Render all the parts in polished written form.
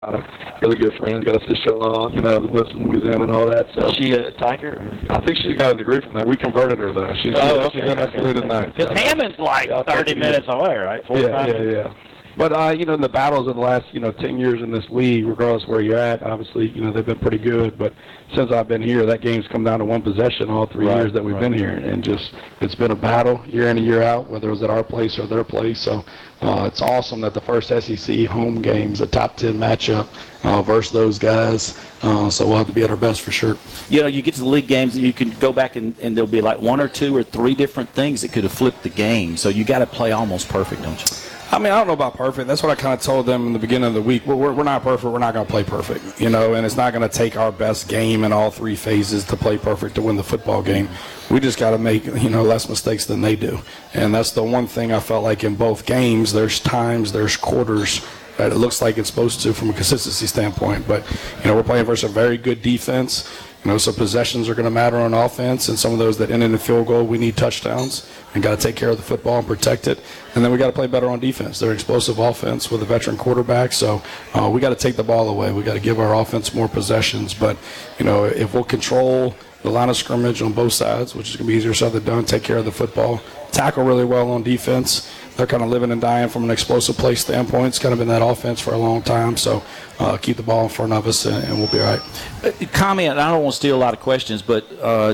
lot of really good friends. Got us to show off, the Muslim Museum and all that. So Is she a Tiger? I think she's got a degree from that. We converted her though. She's okay. in our career tonight. Because Hammond's like 30 minutes away, right? Yeah. But, in the battles of the last, 10 years in this league, regardless where you're at, obviously, they've been pretty good. But since I've been here, that game's come down to one possession all 3 years that we've been here. And it's been a battle year in and year out, whether it was at our place or their place. So it's awesome that the first SEC home game's a top 10 matchup versus those guys. So we'll have to be at our best for sure. You get to the league games, and you can go back and there'll be like one or two or three different things that could have flipped the game. So you got to play almost perfect, don't you? I mean, I don't know about perfect. That's what I kind of told them in the beginning of the week. We're not perfect. We're not going to play perfect, and it's not going to take our best game in all three phases to play perfect to win the football game. We just got to make, less mistakes than they do. And that's the one thing I felt like in both games. There's times, there's quarters that it looks like it's supposed to from a consistency standpoint. But, we're playing versus a very good defense. So possessions are going to matter on offense, and some of those that end in a field goal, we need touchdowns and got to take care of the football and protect it. And then we got to play better on defense. They're explosive offense with a veteran quarterback, so we got to take the ball away. We got to give our offense more possessions. But, if we'll control the line of scrimmage on both sides, which is going to be easier said than done, take care of the football, tackle really well on defense. They're kind of living and dying from an explosive play standpoint. It's kind of been that offense for a long time. So keep the ball in front of us, and we'll be all right. Comment, I don't want to steal a lot of questions, but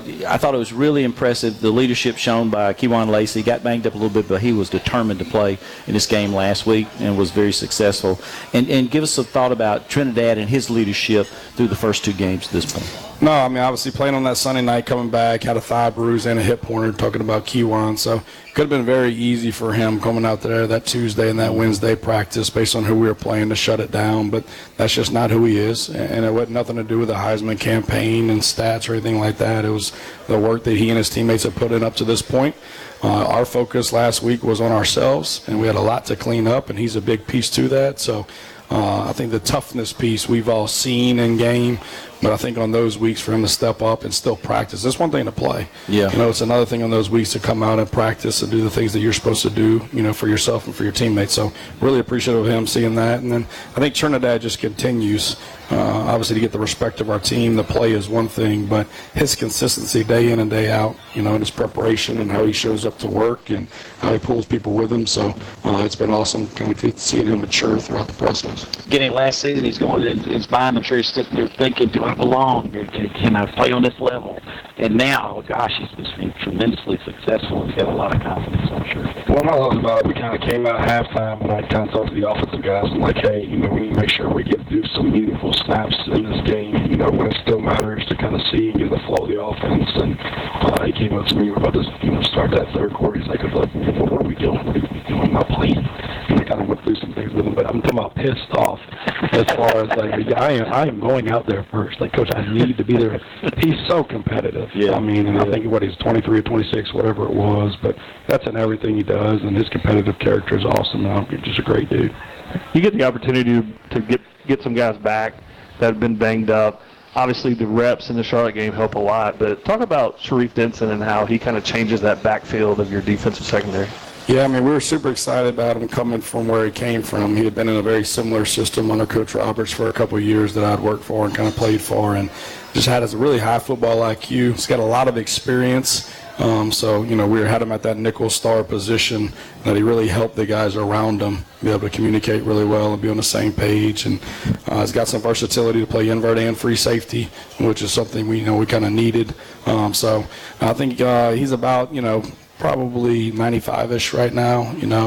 I thought it was really impressive, the leadership shown by Kewan Lacey. Got banged up a little bit, but he was determined to play in this game last week and was very successful. And give us a thought about Trinidad and his leadership through the first two games at this point. No, I mean, obviously playing on that Sunday night, coming back, had a thigh bruise and a hip pointer, talking about Kewan. So it could have been very easy for him coming out there that Tuesday and that Wednesday practice based on who we were playing to shut it down. But that's just not who he is. And it had nothing to do with the Heisman campaign and stats or anything like that. It was the work that he and his teammates have put in up to this point. Our focus last week was on ourselves, and we had a lot to clean up, and he's a big piece to that. So I think the toughness piece we've all seen in game, but I think on those weeks for him to step up and still practice, it's one thing to play. Yeah. It's another thing on those weeks to come out and practice and do the things that you're supposed to do, for yourself and for your teammates. So really appreciative of him seeing that. And then I think Trinidad just continues, obviously, to get the respect of our team. The play is one thing, but his consistency day in and day out, and his preparation and how he shows up to work and how he pulls people with him. So it's been awesome kind of seeing him mature throughout the process. Getting last season, he's going in his mind. I'm sure he's sitting there thinking, do I belong? Can I play on this level? And now, gosh, he's been tremendously successful. He's got a lot of confidence, I'm sure. What I love about it, we kind of came out at halftime and I kind of talked to the offensive guys and like, hey, we need to make sure we get to do some meaningful snaps in this game, when it still matters to kind of see the flow of the offense. And he came up to me about this, start that third quarter. He's like, what are we doing? What are we doing? I'm not playing. And I kind of went through some things with him, but I'm talking about pissed off as far as like, I am going out there first. Like, Coach, I need to be there. He's so competitive. Yeah. I mean, and I think he's 23 or 26, whatever it was, but that's in everything he does, and his competitive character is awesome. He's just a great dude. You get the opportunity to get some guys back that have been banged up. Obviously, the reps in the Charlotte game help a lot, but talk about Sharif Denson and how he kind of changes that backfield of your defensive secondary. Yeah, I mean, we were super excited about him coming from where he came from. He had been in a very similar system under Coach Roberts for a couple of years that I'd worked for and kind of played for, and just had a really high football IQ. He's got a lot of experience. So, we had him at that nickel star position that he really helped the guys around him be able to communicate really well and be on the same page. And he's got some versatility to play invert and free safety, which is something we kind of needed. So I think he's about, probably 95-ish right now.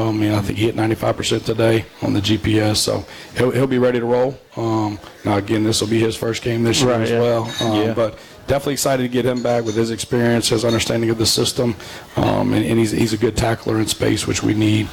I think he hit 95% today on the GPS, so he'll be ready to roll. Now, again, this will be his first game this year as well. But definitely excited to get him back with his experience, his understanding of the system, and he's a good tackler in space, which we need.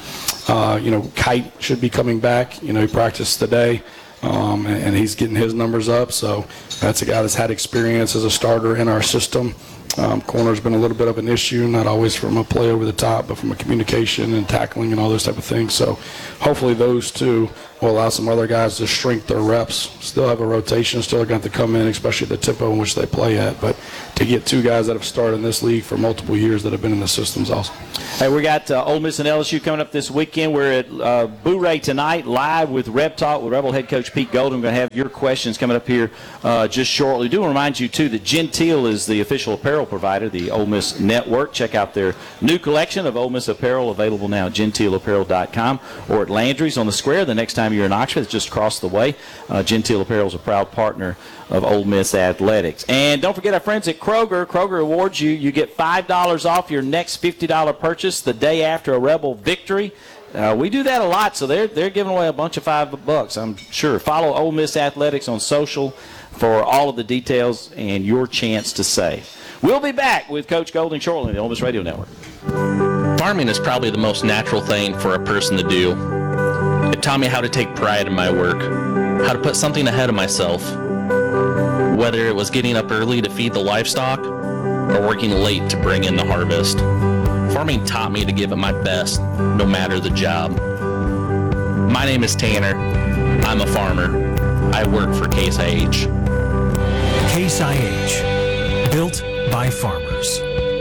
Kite should be coming back. He practiced today. And he's getting his numbers up, so that's a guy that's had experience as a starter in our system. Corner's been a little bit of an issue, not always from a play over the top, but from a communication and tackling and all those type of things. So hopefully those two will allow some other guys to shrink their reps. Still have a rotation, still going to have to come in, especially the tempo in which they play at. But to get two guys that have started in this league for multiple years that have been in the systems also. Hey, we got Ole Miss and LSU coming up this weekend. We're at Boo-Ray tonight, live with Reb Talk with Rebel head coach Pete Golden. We're going to have your questions coming up here just shortly. I do want to remind you, too, that Gentile is the official apparel provider, the Ole Miss Network. Check out their new collection of Ole Miss apparel available now at gentileapparel.com or at Landry's on the Square the next time you're in Oxford. It's just across the way. Gentile Apparel is a proud partner of Ole Miss Athletics. And don't forget our friends at Kroger. Kroger awards you get $5 off your next $50 purchase the day after a Rebel victory. We do that a lot, so they're giving away a bunch of $5, I'm sure. Follow Ole Miss Athletics on social for all of the details and your chance to save. We'll be back with Coach Golden shortly on the Ole Miss Radio Network. Farming is probably the most natural thing for a person to do. It taught me how to take pride in my work, how to put something ahead of myself, whether it was getting up early to feed the livestock or working late to bring in the harvest. Farming taught me to give it my best, no matter the job. My name is Tanner. I'm a farmer. I work for Case IH. Case IH, built by farmers.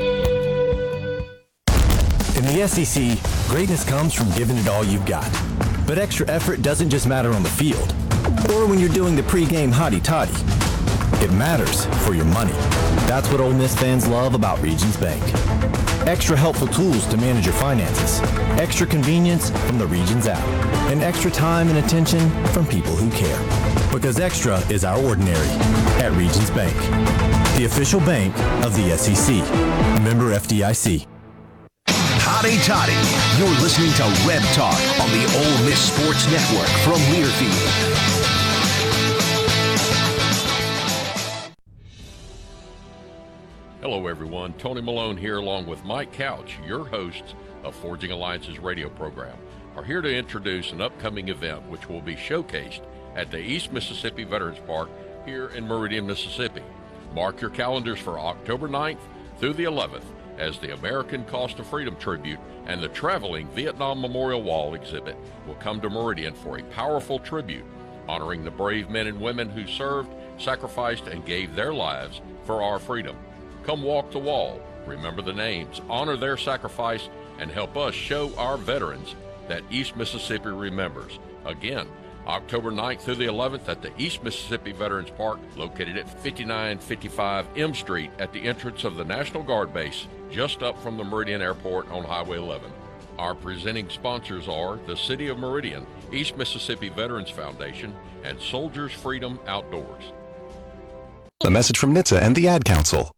In the SEC, greatness comes from giving it all you've got. But extra effort doesn't just matter on the field, or when you're doing the pregame hotty-toddy. It matters for your money. That's what Ole Miss fans love about Regions Bank. Extra helpful tools to manage your finances, extra convenience from the Regions app, and extra time and attention from people who care. Because extra is our ordinary at Regions Bank, the official bank of the SEC. Member FDIC. Hotty Toddy. You're listening to Reb Talk on the Ole Miss Sports Network from Learfield. Hello, everyone. Tony Malone here, along with Mike Couch, your hosts of Forging Alliance's radio program, are here to introduce an upcoming event which will be showcased at the East Mississippi Veterans Park here in Meridian, Mississippi. Mark your calendars for October 9th through the 11th as the American Cost of Freedom Tribute and the traveling Vietnam Memorial Wall exhibit will come to Meridian for a powerful tribute honoring the brave men and women who served, sacrificed, and gave their lives for our freedom. Come walk the wall, remember the names, honor their sacrifice, and help us show our veterans that East Mississippi remembers. Again, October 9th through the 11th at the East Mississippi Veterans Park, located at 5955 M Street at the entrance of the National Guard Base, just up from the Meridian Airport on Highway 11. Our presenting sponsors are the City of Meridian, East Mississippi Veterans Foundation, and Soldiers Freedom Outdoors. A message from NHTSA and the Ad Council.